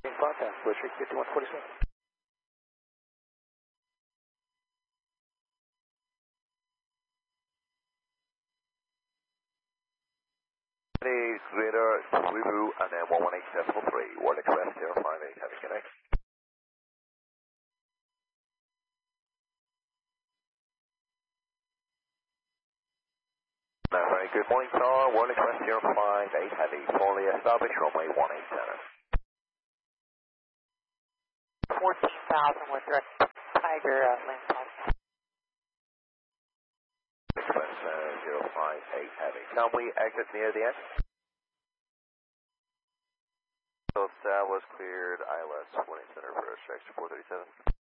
Contact, Bushwick 5147. Radar, Zulu, and then 118.3, World Express 058, heavy connect. Very good morning, sir. World Express 058, heavy, fully established, runway 18 center. 14,000 with direct Tiger land call. Express 058, heavy. Can we exit near the end? So that was cleared, ILS 20 center for extra 437.